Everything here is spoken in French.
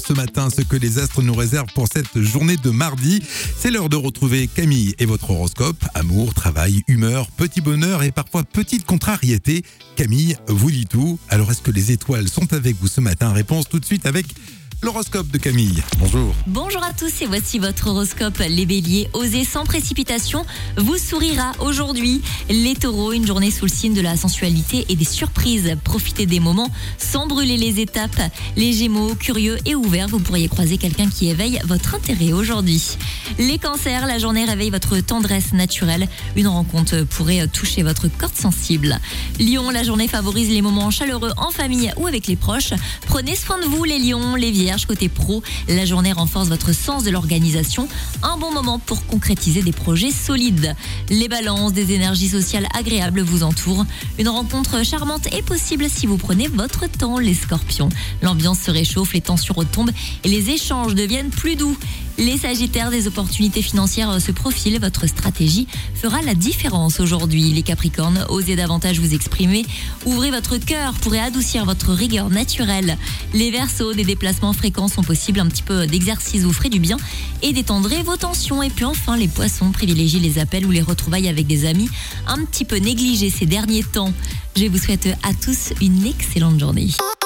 ce matin ce que les astres nous réservent pour cette journée de mardi. C'est l'heure de retrouver Camille et votre horoscope. Amour, travail, humeur, petit bonheur et parfois petite contrariété. Camille vous dit tout. Alors est-ce que les étoiles sont avec vous ce matin? Réponse tout de suite avec l'horoscope de Camille. Bonjour. Bonjour à tous et voici votre horoscope. Les béliers, osez sans précipitation, vous sourira aujourd'hui. Les taureaux, une journée sous le signe de la sensualité et des surprises. Profitez des moments sans brûler les étapes. Les gémeaux, curieux et ouverts, vous pourriez croiser quelqu'un qui éveille votre intérêt aujourd'hui. Les cancers, la journée réveille votre tendresse naturelle. Une rencontre pourrait toucher votre corde sensible. Lion, la journée favorise les moments chaleureux en famille ou avec les proches. Prenez soin de vous les lions, les vierges. Côté pro, la journée renforce votre sens de l'organisation. Un bon moment pour concrétiser des projets solides. Les balances, des énergies sociales agréables vous entourent. Une rencontre charmante est possible si vous prenez votre temps, les scorpions. L'ambiance se réchauffe, les tensions retombent et les échanges deviennent plus doux. Les sagittaires, des opportunités financières se profilent. Votre stratégie fera la différence aujourd'hui. Les capricornes, osez davantage vous exprimer. Ouvrez votre cœur pour adoucir votre rigueur naturelle. Les verseaux, des déplacements fréquents sont possibles. Un petit peu d'exercice vous ferait du bien et détendrez vos tensions. Et puis enfin, les poissons, privilégiez les appels ou les retrouvailles avec des amis. Un petit peu négligés ces derniers temps. Je vous souhaite à tous une excellente journée.